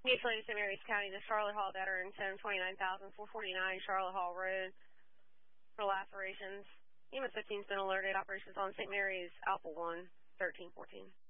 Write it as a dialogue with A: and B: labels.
A: Utility St. Mary's County, the Charlotte Hall veteran, 1029,449 Charlotte Hall Road for lacerations. EMS 15's been alerted. Operations on St. Mary's Alpha 1, 1314.